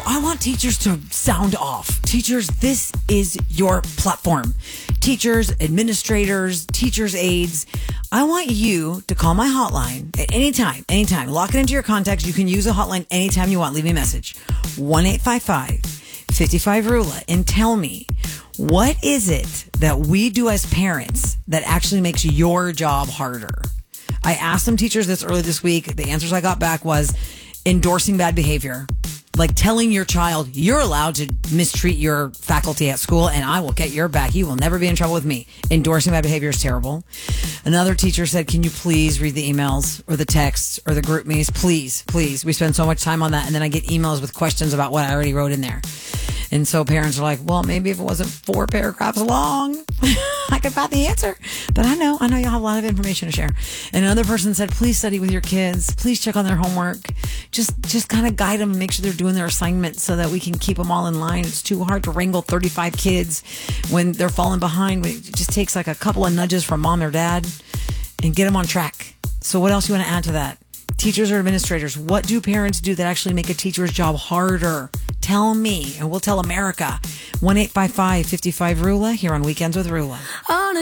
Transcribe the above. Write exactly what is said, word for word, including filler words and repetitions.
I want teachers to sound off. Teachers, this is your platform. Teachers, administrators, teachers' aides. I want you to call my hotline at any time, anytime. Lock it into your contacts. You can use a hotline anytime you want. Leave me a message. one eight five five, five five, R U L A and tell me, what is it that we do as parents that actually makes your job harder? I asked some teachers this early this week. The answers I got back was endorsing bad behavior. Like telling your child, you're allowed to mistreat your faculty at school and I will get your back. You will never be in trouble with me. Endorsing bad behavior is terrible. Another teacher said, can you please read the emails or the texts or the group me's? Please, please. We spend so much time on that. And then I get emails with questions about what I already wrote in there. And so parents are like, well, maybe if it wasn't four paragraphs long, I could find the answer. But I know, I know y'all have a lot of information to share. And another person said, please study with your kids. Please check on their homework. Just, just kind of guide them and make sure they're doing their assignments so that we can keep them all in line. It's too hard to wrangle thirty-five kids when they're falling behind. It just takes like a couple of nudges from mom or dad and get them on track. So what else you want to add to that? Teachers or administrators, what do parents do that actually make a teacher's job harder? Tell me, and we'll tell America. one eight five five, five five, R U L A here on Weekends with R U L A.